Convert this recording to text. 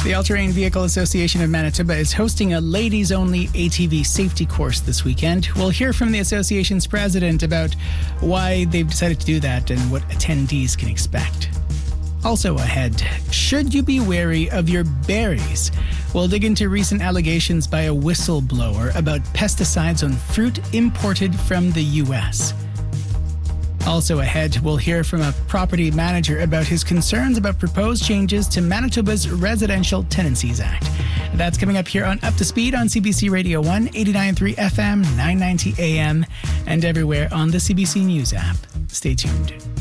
The All-Terrain Vehicle Association of Manitoba is hosting a ladies-only ATV safety course this weekend. We'll hear from the association's president about why they've decided to do that and what attendees can expect. Also ahead, should you be wary of your berries? We'll dig into recent allegations by a whistleblower about pesticides on fruit imported from the U.S. Also ahead, we'll hear from a property manager about his concerns about proposed changes to Manitoba's Residential Tenancies Act. That's coming up here on Up to Speed on CBC Radio 1, 89.3 FM, 990 AM, and everywhere on the CBC News app. Stay tuned.